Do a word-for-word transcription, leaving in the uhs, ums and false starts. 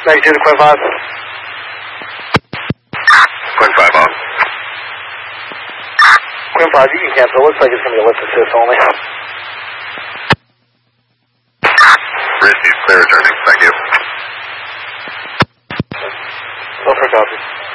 Magnitude to Quinn five. Quinn five on. Quinn five, you can cancel. It looks like it's going to be a lift assist only. Received, clear returning. Thank you. Go for copy.